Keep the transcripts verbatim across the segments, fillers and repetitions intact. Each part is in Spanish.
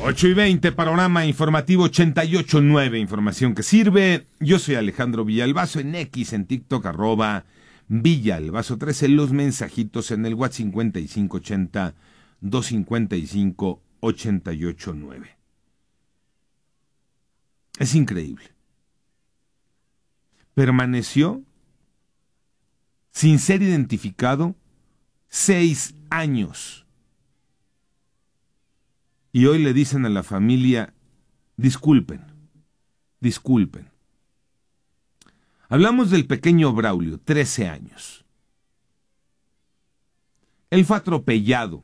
ocho y veinte, panorama informativo ochenta y ocho punto nueve, información que sirve. Yo soy Alejandro Villalbazo, en X, en TikTok, arroba Villalbazo trece, los mensajitos en el WhatsApp cincuenta y cinco ochenta, doscientos cincuenta y cinco, ochenta y ocho nueve. Es increíble. Permaneció sin ser identificado seis años. Y hoy le dicen a la familia, disculpen, disculpen. Hablamos del pequeño Braulio, trece años. Él fue atropellado.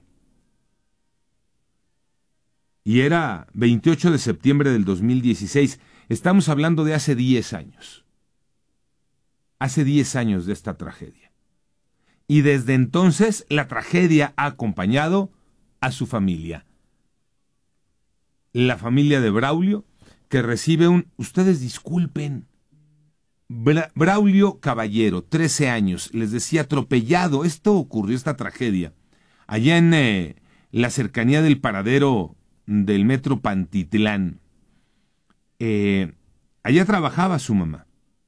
Y era veintiocho de septiembre del dos mil dieciséis. Estamos hablando de hace diez años. Hace diez años de esta tragedia. Y desde entonces la tragedia ha acompañado a su familia. La familia de Braulio, que recibe un... Ustedes disculpen. Bra- Braulio Caballero, trece años, les decía, atropellado. Esto ocurrió, esta tragedia, allá en eh, la cercanía del paradero del metro Pantitlán. Eh, allá trabajaba su mamá.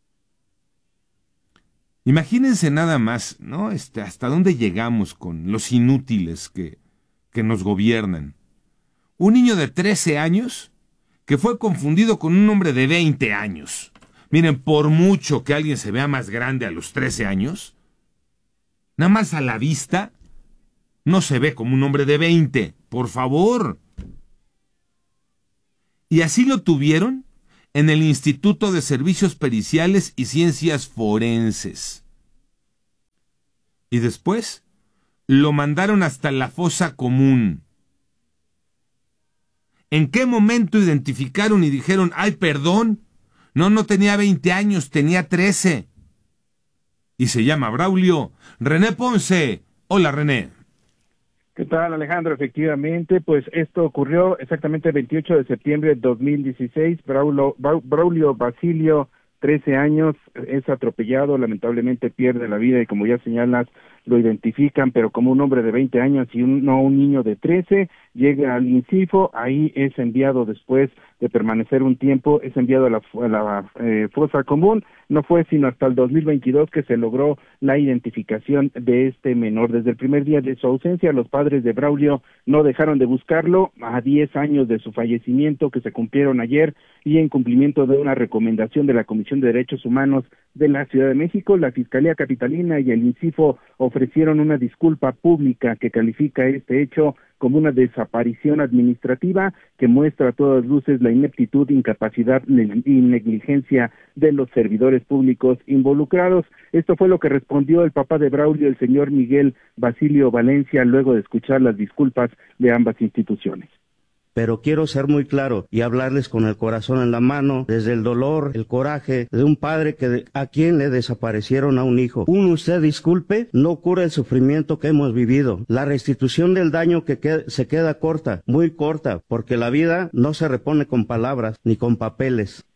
Imagínense nada más, ¿no? Este, hasta dónde llegamos con los inútiles que, que nos gobiernan. Un niño de trece años que fue confundido con un hombre de veinte años. Miren, por mucho que alguien se vea más grande a los trece años, nada más a la vista, no se ve como un hombre de veinte, por favor. Y así lo tuvieron en el Instituto de Servicios Periciales y Ciencias Forenses. Y después lo mandaron hasta la fosa común. ¿En qué momento identificaron y dijeron, ay, perdón, no, no tenía veinte años, tenía trece? Y se llama Braulio. René Ponce. Hola, René. ¿Qué tal, Alejandro? Efectivamente, pues esto ocurrió exactamente el veintiocho de septiembre de dos mil dieciséis. Braulio, Braulio Basilio, trece años, es atropellado, lamentablemente pierde la vida y, como ya señalas, lo identifican, pero como un hombre de veinte años y un, no un niño de trece, llega al INCIFO, ahí es enviado después de permanecer un tiempo, es enviado a la, a la eh, fosa común. No fue sino hasta el dos mil veintidós que se logró la identificación de este menor. Desde el primer día de su ausencia, los padres de Braulio no dejaron de buscarlo, a diez años de su fallecimiento, que se cumplieron ayer, y en cumplimiento de una recomendación de la Comisión de Derechos Humanos de la Ciudad de México, la Fiscalía Capitalina y el INCIFO ofrecieron una disculpa pública que califica este hecho como una desaparición administrativa que muestra a todas luces la ineptitud, incapacidad y negligencia de los servidores públicos involucrados. Esto fue lo que respondió el papá de Braulio, el señor Miguel Basilio Valencia, luego de escuchar las disculpas de ambas instituciones. Pero quiero ser muy claro y hablarles con el corazón en la mano, desde el dolor, el coraje de un padre que a quien le desaparecieron a un hijo. Un usted disculpe no cura el sufrimiento que hemos vivido. La restitución del daño que qued- se queda corta, muy corta, porque la vida no se repone con palabras ni con papeles.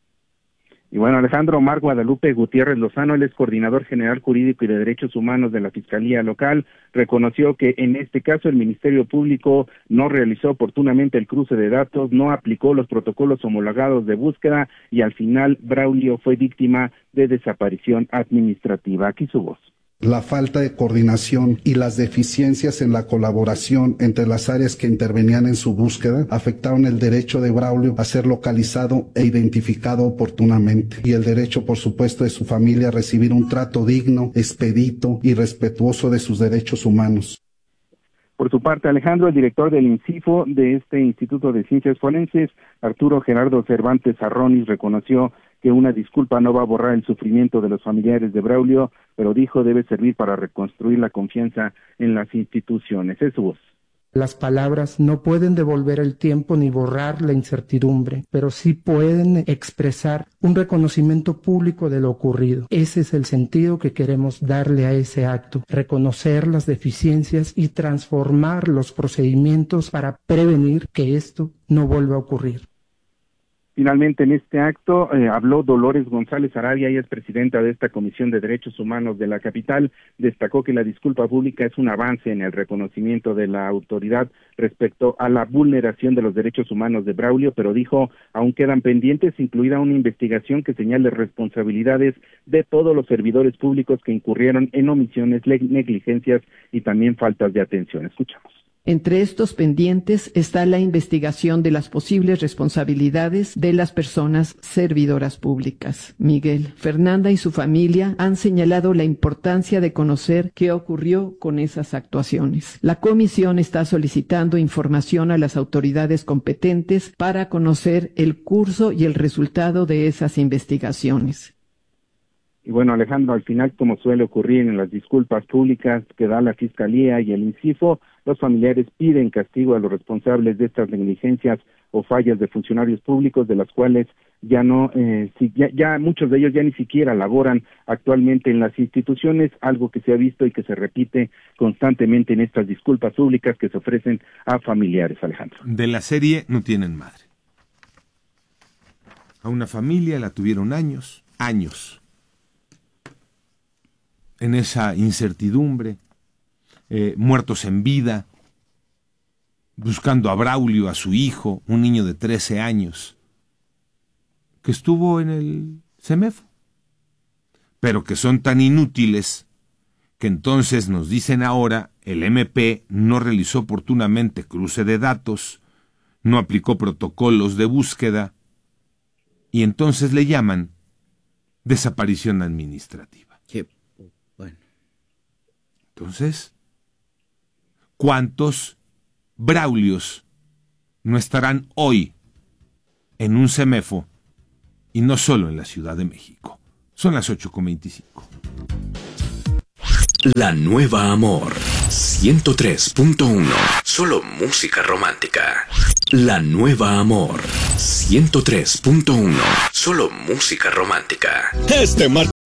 Y bueno, Alejandro, Omar Guadalupe Gutiérrez Lozano, él es coordinador general jurídico y de derechos humanos de la Fiscalía Local, reconoció que en este caso el Ministerio Público no realizó oportunamente el cruce de datos, no aplicó los protocolos homologados de búsqueda y al final Braulio fue víctima de desaparición administrativa. Aquí su voz. La falta de coordinación y las deficiencias en la colaboración entre las áreas que intervenían en su búsqueda afectaron el derecho de Braulio a ser localizado e identificado oportunamente y el derecho, por supuesto, de su familia a recibir un trato digno, expedito y respetuoso de sus derechos humanos. Por su parte, Alejandro, el director del INCIFO de este Instituto de Ciencias Forenses, Arturo Gerardo Cervantes Arronis, reconoció que una disculpa no va a borrar el sufrimiento de los familiares de Braulio, pero dijo debe servir para reconstruir la confianza en las instituciones. Es su voz. Las palabras no pueden devolver el tiempo ni borrar la incertidumbre, pero sí pueden expresar un reconocimiento público de lo ocurrido. Ese es el sentido que queremos darle a ese acto, reconocer las deficiencias y transformar los procedimientos para prevenir que esto no vuelva a ocurrir. Finalmente, en este acto eh, habló Dolores González Arabia, ella es presidenta de esta Comisión de Derechos Humanos de la capital. Destacó que la disculpa pública es un avance en el reconocimiento de la autoridad respecto a la vulneración de los derechos humanos de Braulio, pero dijo, aún quedan pendientes, incluida una investigación que señale responsabilidades de todos los servidores públicos que incurrieron en omisiones, negligencias y también faltas de atención. Escuchamos. Entre estos pendientes está la investigación de las posibles responsabilidades de las personas servidoras públicas. Miguel, Fernanda y su familia han señalado la importancia de conocer qué ocurrió con esas actuaciones. La comisión está solicitando información a las autoridades competentes para conocer el curso y el resultado de esas investigaciones. Y bueno, Alejandro, al final, como suele ocurrir en las disculpas públicas que da la Fiscalía y el INCIFO, los familiares piden castigo a los responsables de estas negligencias o fallas de funcionarios públicos, de las cuales ya no, eh, si, ya, ya muchos de ellos ya ni siquiera laboran actualmente en las instituciones, algo que se ha visto y que se repite constantemente en estas disculpas públicas que se ofrecen a familiares, Alejandro. De la serie no tienen madre. A una familia la tuvieron años, años, en esa incertidumbre, eh, muertos en vida, buscando a Braulio, a su hijo, un niño de trece años, que estuvo en el CEMEFO, pero que son tan inútiles que entonces nos dicen ahora el M P no realizó oportunamente cruce de datos, no aplicó protocolos de búsqueda, y entonces le llaman desaparición administrativa. Qué bueno. Entonces, ¿cuántos Braulios no estarán hoy en un CEMEFO y no solo en la Ciudad de México? Son las ocho con veinticinco. La Nueva Amor ciento tres punto uno. Solo música romántica. La Nueva Amor ciento tres punto uno. Solo música romántica. Este martes